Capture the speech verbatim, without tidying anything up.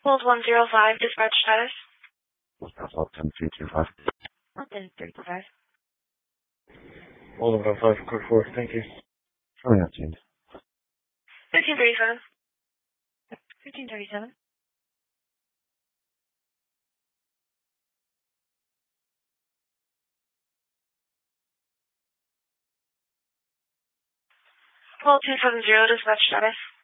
Hold one zero five, dispatch status. Hold ten three two five. ten three two five. Hold one five, code four, thank you. Coming up, James. fifteen thirty-seven. fifteen thirty-seven. Hold two seven zero, dispatch status.